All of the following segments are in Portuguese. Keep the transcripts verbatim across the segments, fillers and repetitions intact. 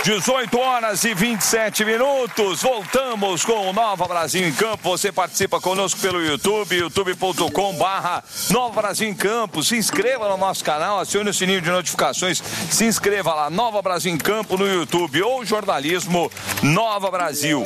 dezoito horas e vinte e sete minutos. Voltamos com o Nova Brasil em Campo. Você participa conosco pelo YouTube, youtube ponto com barra Nova Brasil em Campo. Se inscreva no nosso canal, acione o sininho de notificações. Se inscreva lá, Nova Brasil em Campo no YouTube ou Jornalismo Nova Brasil.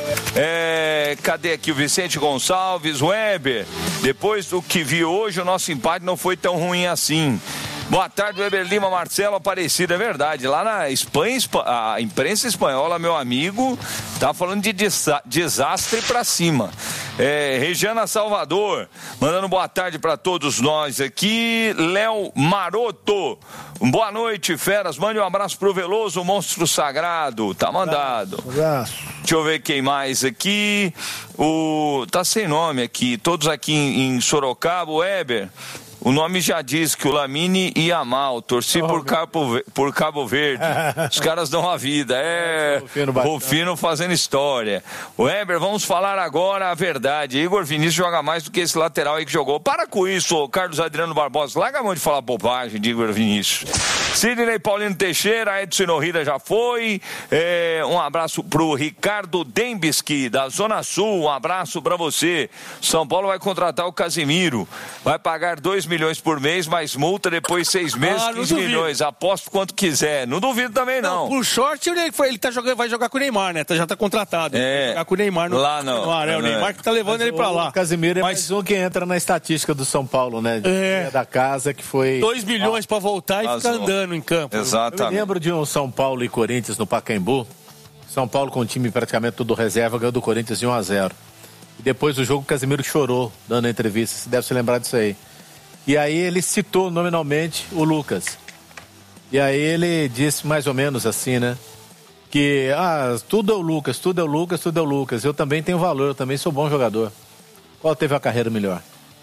É, cadê aqui o Vicente Gonçalves, Weber? Depois do que vi hoje, o nosso empate não foi tão ruim assim. Boa tarde, Weber Lima, Marcelo Aparecido, é verdade. Lá na Espanha, a imprensa espanhola, meu amigo, tá falando de desa- desastre pra cima. É, Regiana Salvador, mandando boa tarde pra todos nós aqui. Léo Maroto, boa noite, feras. Mande um abraço pro Veloso, o monstro sagrado. Tá mandado. Um abraço. Deixa eu ver quem mais aqui. O... Tá sem nome aqui. Todos aqui em, em Sorocaba, Weber. O nome já diz que o Lamine ia mal, torci oh, por, Cabo, por Cabo Verde. Os caras dão a vida. É, Rufino fazendo história. Weber, vamos falar agora a verdade. Igor Vinícius joga mais do que esse lateral aí que jogou. Para com isso, Carlos Adriano Barbosa. Larga a mão de falar bobagem de Igor Vinícius. Sidney Paulino Teixeira, Edson Norrida já foi. É, um abraço pro Ricardo Dembski, da Zona Sul. Um abraço para você. São Paulo vai contratar o Casimiro. Vai pagar dois milhões por mês, mais multa depois seis meses, ah, quinze milhões. Aposto quanto quiser. Não duvido também, não. não por sorte, ele, foi, ele tá jogando, vai jogar com o Neymar, né? Já tá contratado. É. Vai jogar com o Neymar. No, lá não. no ar, é o Neymar que tá levando Mas ele pra o lá. O Casimiro é Mas... mais um que entra na estatística do São Paulo, né? É. Da casa que foi... dois milhões ah. pra voltar e ficar andando em campo. Exatamente. Eu me lembro de um São Paulo e Corinthians no Pacaembu. São Paulo com o time praticamente todo reserva, ganhou do Corinthians de um a zero. E depois do jogo, o Casimiro chorou, dando a entrevista. Você deve se lembrar disso aí. E aí ele citou nominalmente o Lucas. E aí ele disse mais ou menos assim, né? Que, ah, tudo é o Lucas, tudo é o Lucas, tudo é o Lucas. Eu também tenho valor, eu também sou bom jogador. Qual teve a carreira melhor?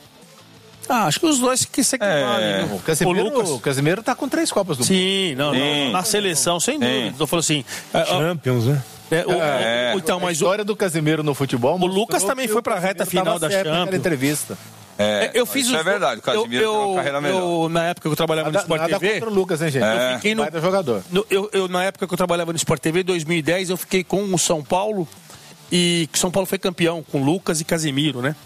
Ah, acho que os dois que se equivalem. É, o, Casimiro, o, Lucas... o Casimiro tá com três Copas do Mundo. Sim, não, Sim. não, na seleção, sem dúvida. Estou falando assim... Champions, né? É, o, é. o, então, mas a história do Casimiro no futebol... O Lucas também foi pra reta final da Champions. Entrevista. É, eu fiz isso os... é verdade, o Casimiro eu, tem uma carreira melhor. Eu, na época que eu trabalhava nada, no Sport nada T V... contra o Lucas, hein, gente? É. Eu fiquei no... Vai jogador. No, eu, eu, na época que eu trabalhava no Sport T V, em dois mil e dez, eu fiquei com o São Paulo, e que São Paulo foi campeão, com Lucas e Casimiro, né?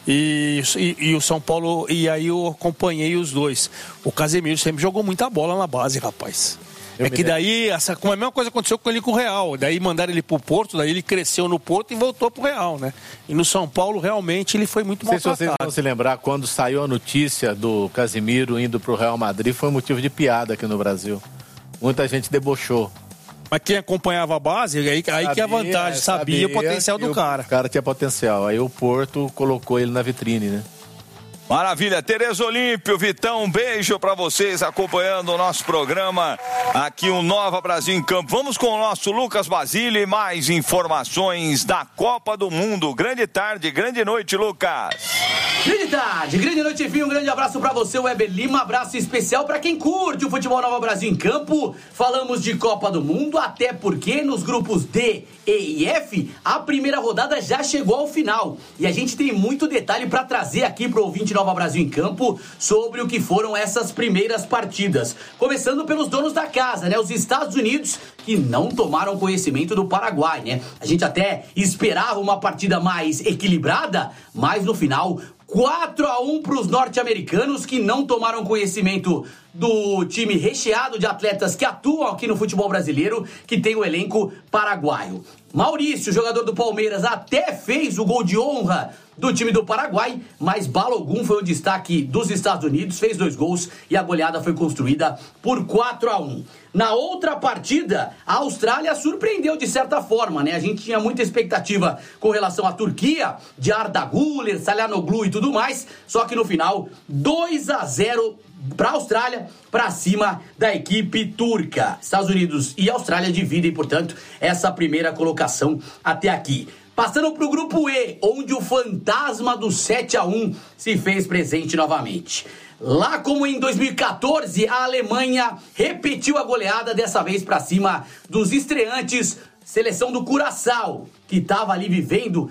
E, e, e o São Paulo... E aí eu acompanhei os dois. O Casimiro sempre jogou muita bola na base, rapaz. Eu é que daí, essa, a mesma coisa aconteceu com ele com o Real. Daí mandaram ele pro Porto, daí ele cresceu no Porto e voltou pro Real, né? E no São Paulo, realmente, ele foi muito mal tratado. Não sei se vocês vão se lembrar, quando saiu a notícia do Casimiro indo pro Real Madrid, foi um motivo de piada aqui no Brasil. Muita gente debochou. Mas quem acompanhava a base, aí, aí sabia, que é a vantagem, sabia, sabia o potencial do cara. O cara tinha potencial. Aí o Porto colocou ele na vitrine, né? Maravilha, Tereza Olímpio, Vitão, um beijo pra vocês acompanhando o nosso programa aqui, o Nova Brasil em Campo. Vamos com o nosso Lucas Basile e mais informações da Copa do Mundo. Grande tarde, grande noite, Lucas. Grande tarde, grande noite, enfim, um grande abraço pra você, Weber Lima, abraço especial pra quem curte o futebol Nova Brasil em Campo. Falamos de Copa do Mundo, até porque nos grupos D, E e F, a primeira rodada já chegou ao final. E a gente tem muito detalhe pra trazer aqui pro ouvinte Nova Brasil em Campo sobre o que foram essas primeiras partidas. Começando pelos donos da casa, né? Os Estados Unidos, que não tomaram conhecimento do Paraguai, né? A gente até esperava uma partida mais equilibrada, mas no final... quatro a um para os norte-americanos, que não tomaram conhecimento do time recheado de atletas que atuam aqui no futebol brasileiro, que tem o elenco paraguaio. Maurício, jogador do Palmeiras, até fez o gol de honra do time do Paraguai, mas Balogun foi o destaque dos Estados Unidos, fez dois gols e a goleada foi construída por quatro a um. Na outra partida, a Austrália surpreendeu de certa forma, né? A gente tinha muita expectativa com relação à Turquia, de Arda Güler, Çalhanoğlu e tudo mais, só que no final, dois a zero para a Austrália, para cima da equipe turca. Estados Unidos e Austrália dividem, portanto, essa primeira colocação até aqui. Passando para o grupo E, onde o fantasma do sete a um se fez presente novamente. Lá como em dois mil e quatorze, a Alemanha repetiu a goleada, dessa vez para cima dos estreantes, seleção do Curaçao, que estava ali vivendo